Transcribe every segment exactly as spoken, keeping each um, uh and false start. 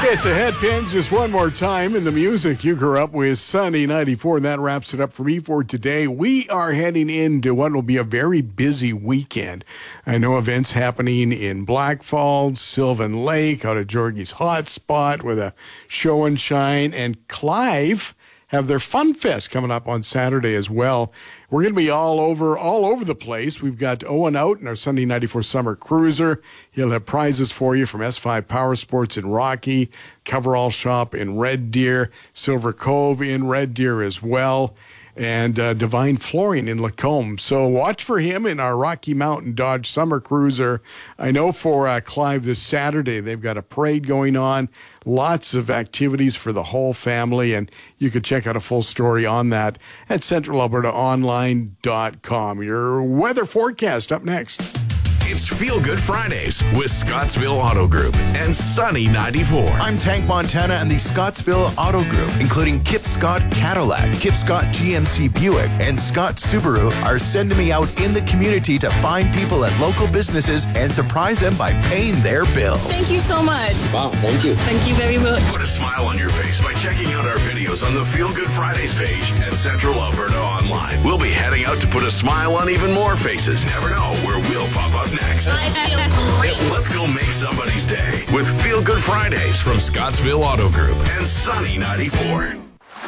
It's a head pins just one more time in the music you grew up with, Sunny ninety-four, and that wraps it up for me for today. We are heading into what will be a very busy weekend. I know events happening in Black Falls, Sylvan Lake, out of Georgie's Hot Spot with a show and shine, and Clive have their Fun Fest coming up on Saturday as well. We're going to be all over, all over the place. We've got Owen out in our Sunday ninety-four Summer Cruiser. He'll have prizes for you from S five Power Sports in Rocky, Coverall Shop in Red Deer, Silver Cove in Red Deer as well, and uh, Divine Flooring in Lacombe. So watch for him in our Rocky Mountain Dodge Summer Cruiser. I know for uh, Clive this Saturday, they've got a parade going on, lots of activities for the whole family, and you can check out a full story on that at central alberta online dot com. Your weather forecast up next. It's Feel Good Fridays with Scottsville Auto Group and Sunny ninety-four. I'm Tank Montana, and the Scottsville Auto Group, including Kip Scott Cadillac, Kip Scott G M C Buick, and Scott Subaru, are sending me out in the community to find people at local businesses and surprise them by paying their bill. Thank you so much. Wow, thank you. Thank you very much. Put a smile on your face by checking out our videos on the Feel Good Fridays page at Central Alberta Online. We'll be heading out to put a smile on even more faces. Never know where we'll pop up next. I feel great. Let's go make somebody's day with Feel Good Fridays from Scottsville Auto Group and Sunny ninety-four.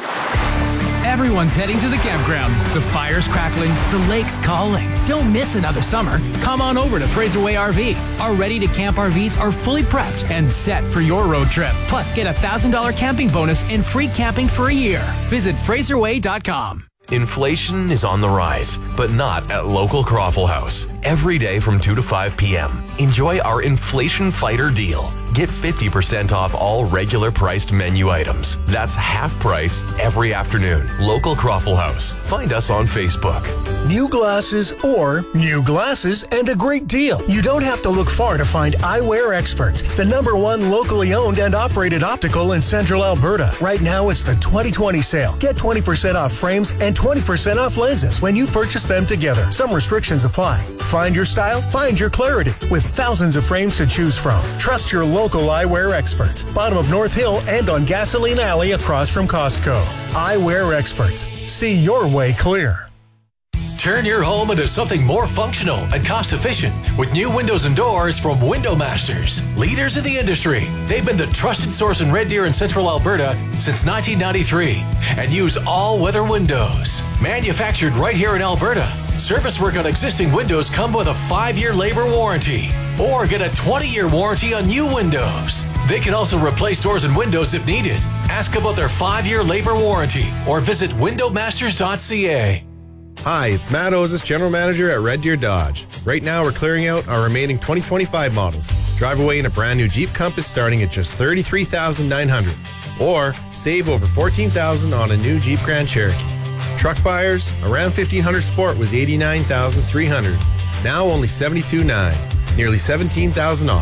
Everyone's heading to the campground. The fire's crackling, the lake's calling. Don't miss another summer. Come on over to Fraser Way R V. Our ready-to-camp R Vs are fully prepped and set for your road trip. Plus, get a one thousand dollars camping bonus and free camping for a year. Visit fraser way dot com. Inflation is on the rise, but not at local Croffle House. Every day from two to five p.m., enjoy our Inflation Fighter deal. Get fifty percent off all regular priced menu items. That's half price every afternoon. Local Croffle House. Find us on Facebook. New glasses or new glasses and a great deal. You don't have to look far to find Eyewear Experts, the number one locally owned and operated optical in Central Alberta. Right now, it's the twenty twenty sale. Get twenty percent off frames and twenty percent off lenses when you purchase them together. Some restrictions apply. Find your style, find your clarity, with thousands of frames to choose from. Trust your local Eyewear Experts. Bottom of North Hill and on Gasoline Alley across from Costco. Eyewear Experts. See your way clear. Turn your home into something more functional and cost-efficient with new windows and doors from Window Masters. Leaders in the industry, they've been the trusted source in Red Deer and Central Alberta since nineteen ninety-three and use all-weather windows. Manufactured right here in Alberta, service work on existing windows come with a five-year labor warranty or get a twenty-year warranty on new windows. They can also replace doors and windows if needed. Ask about their five-year labor warranty or visit window masters dot c a. Hi, it's Matt Ozis, General Manager at Red Deer Dodge. Right now, we're clearing out our remaining twenty twenty-five models. Drive away in a brand new Jeep Compass starting at just thirty-three thousand nine hundred dollars. Or save over fourteen thousand dollars on a new Jeep Grand Cherokee. Truck buyers, a Ram fifteen hundred Sport was eighty-nine thousand three hundred dollars. Now only seventy-two thousand nine hundred dollars. Nearly seventeen thousand dollars off.